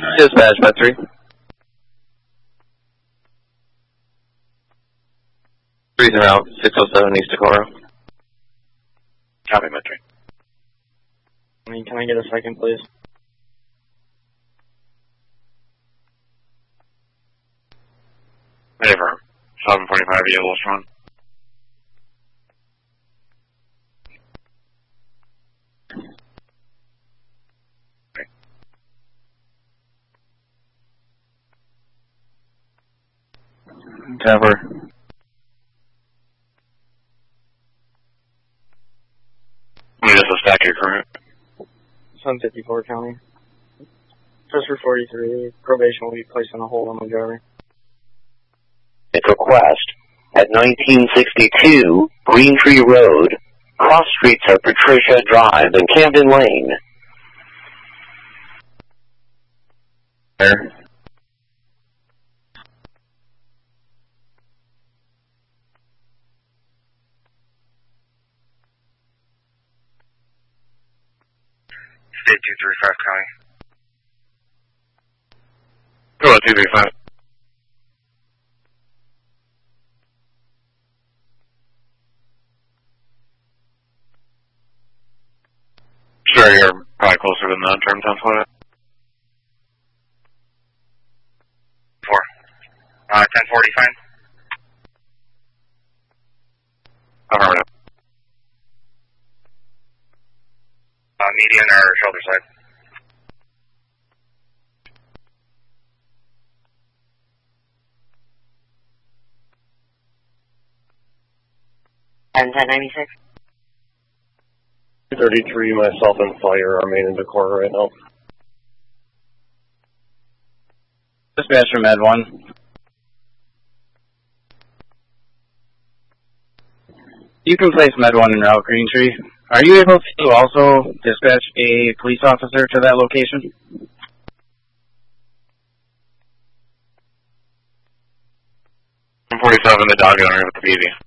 Dispatch by 3. 3's out, 607 East Decorah. Copy, Metro. Can I get a second, please? Favor. 745 Yellowstone. Cover. Let me just stack your current. 754 County. Officer 43, probation will be placed on a hold on the driver. Its request at 1962 Green Tree Road, cross streets of Patricia Drive and Camden Lane. There. State 235 County. Go ahead, 235. Sure, you're probably closer than the term 10 flight. 4. 1040 fine. Affirmative. Median or shoulder side? And 1096? 33, myself and Fire are main in Decorah right now. Dispatch from Med 1. You can place Med 1 in route Green Tree. Are you able to also dispatch a police officer to that location? 147, the dog owner with the BV.